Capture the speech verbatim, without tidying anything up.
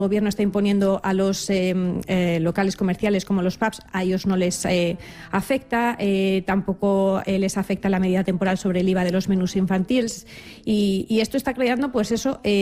El Gobierno está imponiendo a los eh, eh, locales comerciales como los pubs, a ellos no les eh, afecta, eh, tampoco eh, les afecta la medida temporal sobre el I V A de los menús infantiles y, y esto está creando pues eso. Eh,